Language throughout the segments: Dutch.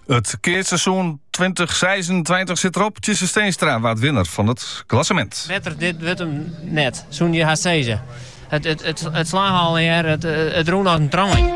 Het keerseizoen 2026 zit erop. Tjisse Steenstra wordt winnaar van het klassement. Beter, dit wordt hem net. Zo'n je gaat zeggen. Het slagen al hier, het roen als een trein.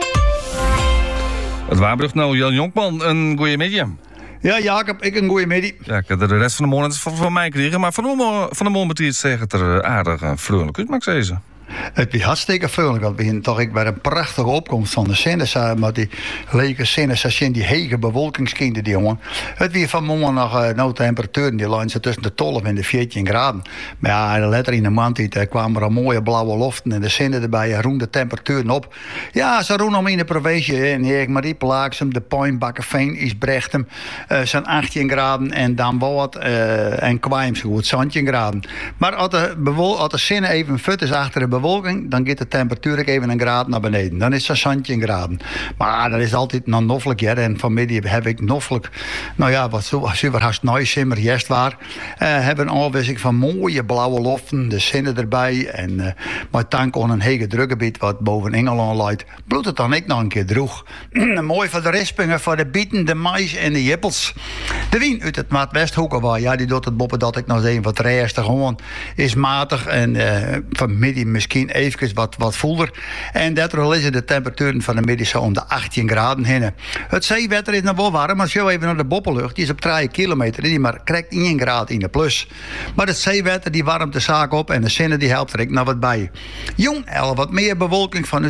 Het Waarbrug nou, Jan Jonkman, een goeie medium. Ja, Jacob, ik een goeie middag. Ja, ik heb er de rest van de morgen van mij kregen, maar van de moment het zegt het er aardig vrolijk uit, mag ik zeggen. Het was hartstikke vrolijk, want we zijn toch ik bij een prachtige opkomst van de Sinnes, maar die lege Sinnes, die hege bewolkingskinden, die jongen. Het was vanmorgen nog temperaturen, die lagen tussen de 12 en de 14 graden. Maar ja, later in de maand kwamen er mooie blauwe loften en de Sinnes erbij, roen de temperaturen op. Ja, ze roen om in de provincie, in Erik Marie Plaaksem, de Pijn, Bakkerveen, Isbrechtem, zijn 18 graden en dan wat en Kwijms goed 17 graden. Maar als de Sinnes even fut is achter de bewolking, dan gaat de temperatuur even een graad naar beneden. Dan is het 17 graden. Maar dat is altijd nog noffelijk. Ja. En vanmiddag heb ik noffelijk, nou ja, wat super haast simmer jest waar. Hebben een afwisseling van mooie blauwe loften, de zinnen erbij. En maar tank on een hege drukgebied wat boven Engeland leidt. Bloedt het dan ik nog een keer droeg. Mooi voor de rispingen, voor de bieten, de mais en de jippels. De wien uit het Maat-Westhoeken waar, ja, die doet het boppen dat ik nog eens even wat reistig gewoon is matig. En vanmiddag misschien even wat voelder. En daardoor liggen de temperaturen van de middag zo om de 18 graden heen. Het zeewetter is nog wel warm, maar als je even naar de boppenlucht, die is op 3 kilometer, die maar krijgt 1 graad in de plus. Maar het zeewetter die warmt de zaak op en de zinnen die helpt er ik nog wat bij. Jong, wat meer bewolking vanuit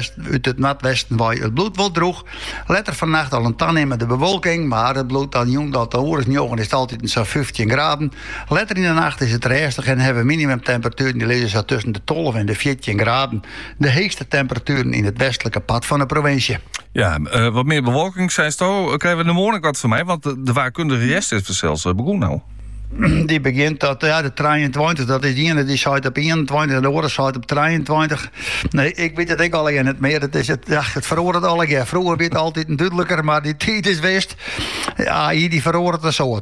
het Noordwesten waar het bloed wel droeg. Letter vannacht al een tan in met de bewolking, maar het bloed dan jong dat de oren is het altijd zo'n 15 graden. Letter in de nacht is het rustig en hebben minimumtemperaturen die liggen zo tussen de 12 en de 14 graden. De heetste temperaturen in het westelijke pad van de provincie. Ja, wat meer bewolking, zei Sto. Krijgen we de morgen wat van mij, want de waarkundige rest is zelfs begonnen nou. Die begint tot de 23, dat is die ene die schuit op 21 en de andere schuit op 23. Nee, ik weet het al niet meer. Het verhoort al een keer. Vroeger werd het altijd duidelijker, maar die tijd is wist. Ja, hier die verhoort het zo.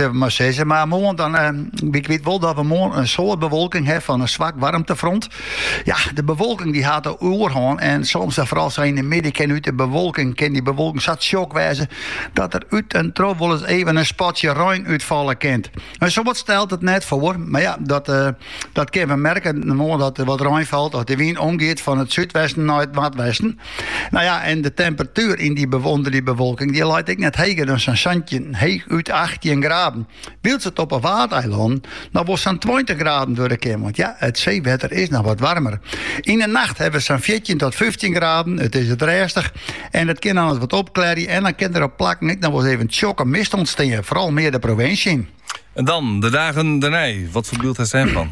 Maar morgen dan, ik weet wel dat we morgen een soort bewolking hebben van een zwak warmtefront. Ja, de bewolking die gaat er oorgaan en soms vooral zo in de midden kan uit de bewolking zat shockwijze dat er uit en trouw wel eens even een spatje ruim uitvallen kent. En zo wat stelt het net voor. Maar ja, dat kunnen we merken dat er wat ruim valt. Dat de wind omgeet van het zuidwesten naar het noordwesten. Nou ja, en de temperatuur onder die bewolking, die laat ik net heger dan zo'n zandje heeg uit 18 graden. Wilt het op een waardeiland, dan wordt zo'n 20 graden door de keer. Want ja, het zeewetter is nog wat warmer. In de nacht hebben we zo'n 14 tot 15 graden. Het is het rustig. En het kan dan wat opklaren. En dan kan er op plakken. Dan wordt even tjokke mist ontstaan. Vooral meer de provincie. En dan, de dagen daarna. Wat voor beeld heeft hij van?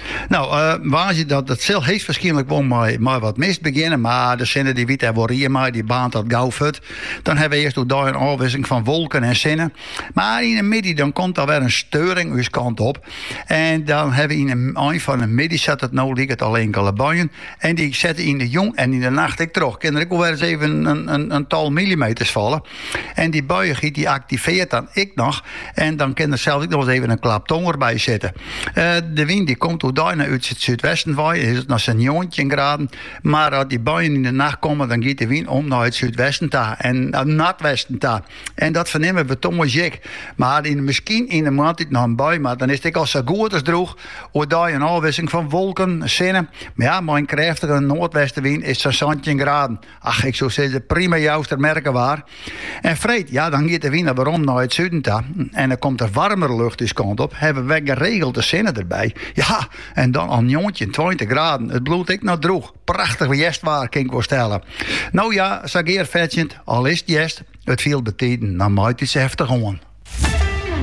Nou, waar je dat het zal heet waarschijnlijk wel maar wat mist beginnen, maar de zinnen die wiet hebben hier maar die baant dat gauw fut. Dan hebben we eerst ook daar een afwisseling van wolken en zinnen. Maar in de middag dan komt er weer een steuring uw kant op. En dan hebben we in een eind van de middag zet het nou ligt het al enkele buien. En die zetten in de jong en in de nacht ik terug. Kan er ook wel eens even een tal millimeters vallen. En die buien die activeert dan ik nog. En dan kan er zelfs nog eens even een klap tonger bij zitten. De wind die komt hoe daar uit het zuidwesten waaien, is het nog zo'n 19 graden. Maar als die buien in de nacht komen, dan gaat de wind om naar het zuidwesten toe en naar het noordwesten toe. En dat vernemen we toch maar gek. Maar misschien in de maand nog een bui, maar dan is het al zo goed als droog. Hoe daar een afwisseling van wolken, zinnen. Maar ja, mijn krachtige noordwestenwind is zo'n 17 graden. Ach, ik zou zeggen, prima juist merken waar. En vreed, ja, dan gaat de wind waarom naar het zuiden toe. En dan komt er warmere lucht dus kant op. Hebben we geregeld de zinnen erbij. Ja, en dan al 20 graden. Het bloed ik nog droeg. Prachtig jest waar, kan ik wel stellen. Nou ja, zeg eer vetjend, al is het jest, het viel beteden, dan maakt het heftig gewoon.